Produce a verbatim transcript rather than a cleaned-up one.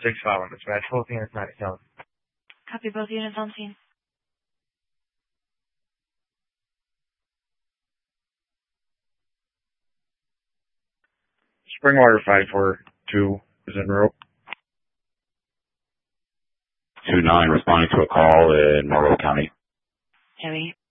six five on dispatch. Both units ninety-seven. Copy, both units on scene. Springwater five four two is en route. two nine responding to a call in Morrow County. Heavy.